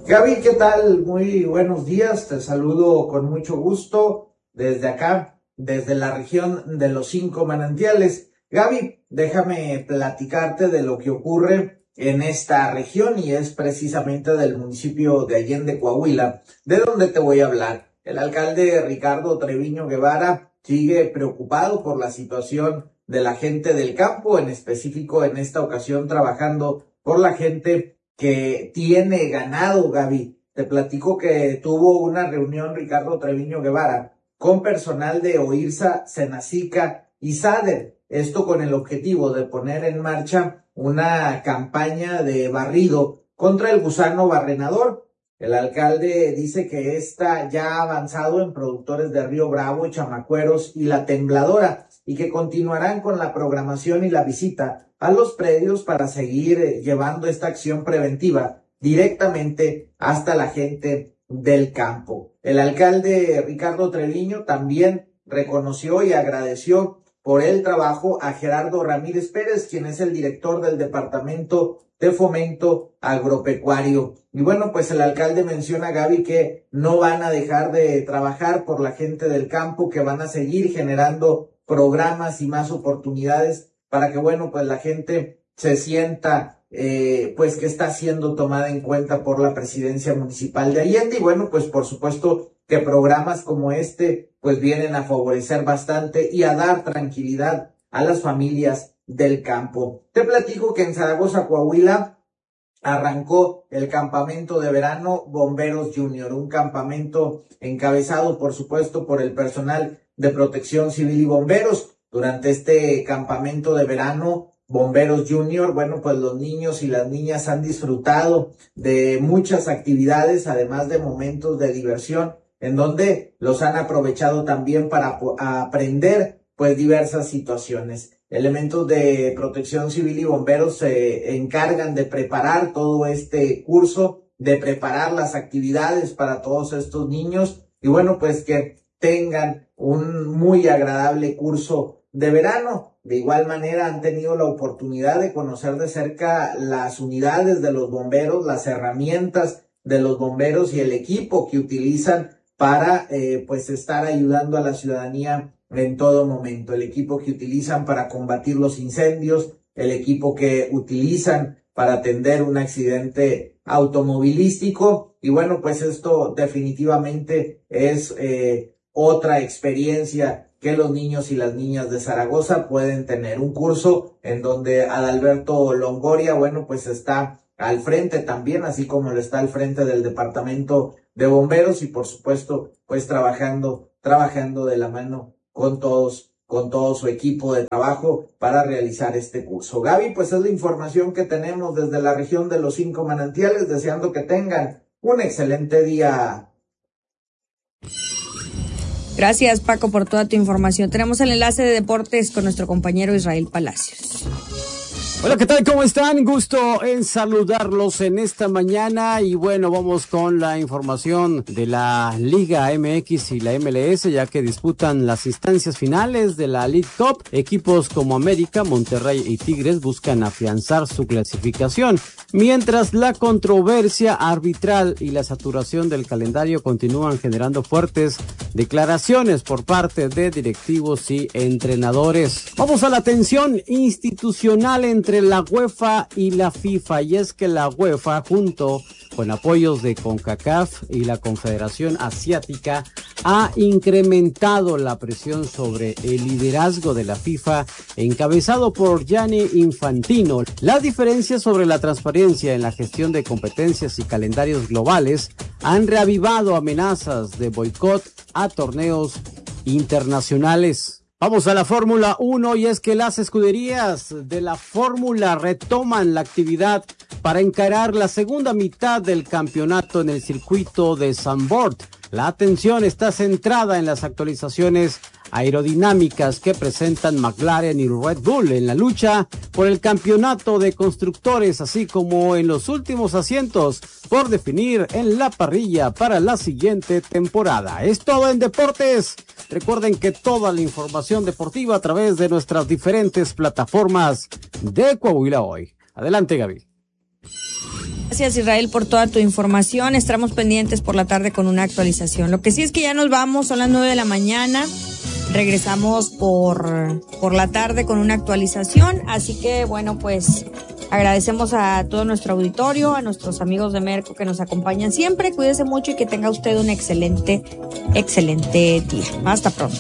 Gaby, ¿qué tal? Muy buenos días, te saludo con mucho gusto desde acá, desde la región de los Cinco Manantiales. Gaby, déjame platicarte de lo que ocurre en esta región y es precisamente del municipio de Allende, Coahuila, de donde te voy a hablar. El alcalde Ricardo Treviño Guevara sigue preocupado por la situación de la gente del campo, en específico en esta ocasión trabajando por la gente que tiene ganado, Gaby. Te platico que tuvo una reunión Ricardo Treviño Guevara con personal de OIRSA, Senacica y SADER. Esto con el objetivo de poner en marcha una campaña de barrido contra el gusano barrenador. El alcalde dice que está ya avanzado en productores de Río Bravo, Chamacueros y La Tembladora y que continuarán con la programación y la visita a los predios para seguir llevando esta acción preventiva directamente hasta la gente del campo. El alcalde Ricardo Treviño también reconoció y agradeció por el trabajo a Gerardo Ramírez Pérez, quien es el director del Departamento de Fomento Agropecuario. Y bueno, pues el alcalde menciona, Gaby, que no van a dejar de trabajar por la gente del campo, que van a seguir generando programas y más oportunidades para que, bueno, pues la gente se sienta, pues que está siendo tomada en cuenta por la presidencia municipal de Allende. Y bueno, pues por supuesto que programas como este, pues vienen a favorecer bastante y a dar tranquilidad a las familias del campo. Te platico que en Zaragoza, Coahuila, arrancó el campamento de verano Bomberos Junior, un campamento encabezado, por supuesto, por el personal de Protección Civil y Bomberos. Durante este campamento de verano Bomberos Junior, bueno, pues los niños y las niñas han disfrutado de muchas actividades, además de momentos de diversión, en donde los han aprovechado también para aprender, pues, diversas situaciones. Elementos de Protección Civil y Bomberos se encargan de preparar todo este curso, de preparar las actividades para todos estos niños y bueno, pues que tengan un muy agradable curso de verano. De igual manera han tenido la oportunidad de conocer de cerca las unidades de los bomberos, las herramientas de los bomberos y el equipo que utilizan para pues estar ayudando a la ciudadanía en todo momento. El equipo que utilizan para combatir los incendios, el equipo que utilizan para atender un accidente automovilístico. Y bueno, pues esto definitivamente es otra experiencia que los niños y las niñas de Zaragoza pueden tener. Un curso en donde Adalberto Longoria, bueno, pues está al frente también, así como lo está al frente del departamento de bomberos y por supuesto, pues trabajando de la mano con todo su equipo de trabajo para realizar este curso. Gaby, pues es la información que tenemos desde la región de los Cinco Manantiales, deseando que tengan un excelente día. Gracias, Paco, por toda tu información. Tenemos el enlace de deportes con nuestro compañero Israel Palacios. Hola, ¿qué tal? ¿Cómo están? Gusto en saludarlos en esta mañana y bueno, vamos con la información de la Liga MX y la MLS, ya que disputan las instancias finales de la League Cup. Equipos como América, Monterrey y Tigres buscan afianzar su clasificación, mientras la controversia arbitral y la saturación del calendario continúan generando fuertes declaraciones por parte de directivos y entrenadores. Vamos a la tensión institucional entre la UEFA y la FIFA, y es que la UEFA, junto con apoyos de CONCACAF y la Confederación Asiática, ha incrementado la presión sobre el liderazgo de la FIFA, encabezado por Gianni Infantino. Las diferencias sobre la transparencia en la gestión de competencias y calendarios globales han reavivado amenazas de boicot a torneos internacionales. Vamos a la Fórmula 1 y es que las escuderías de la Fórmula retoman la actividad para encarar la segunda mitad del campeonato en el circuito de Zandvoort. La atención está centrada en las actualizaciones aerodinámicas que presentan McLaren y Red Bull en la lucha por el campeonato de constructores, así como en los últimos asientos por definir en la parrilla para la siguiente temporada. Es todo en deportes. Recuerden que toda la información deportiva a través de nuestras diferentes plataformas de Coahuila Hoy. Adelante, Gaby. Gracias, Israel, por toda tu información. Estaremos pendientes por la tarde con una actualización. Lo que sí es que ya nos vamos, son las 9 de la mañana. Regresamos por la tarde con una actualización. Así que, bueno, pues agradecemos a todo nuestro auditorio, a nuestros amigos de Merco que nos acompañan siempre. Cuídese mucho y que tenga usted un excelente día. Hasta pronto.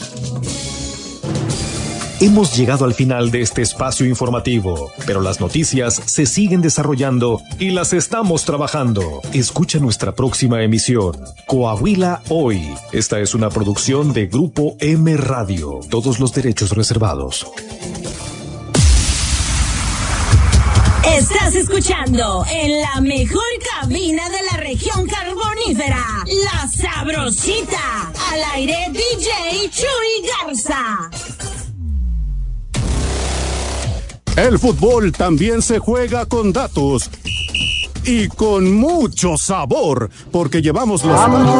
Hemos llegado al final de este espacio informativo, pero las noticias se siguen desarrollando y las estamos trabajando. Escucha nuestra próxima emisión, Coahuila Hoy. Esta es una producción de Grupo M Radio. Todos los derechos reservados. Estás escuchando en la mejor cabina de la región carbonífera, La Sabrosita. Al aire DJ Chuy Garza. El fútbol también se juega con datos y con mucho sabor, porque llevamos los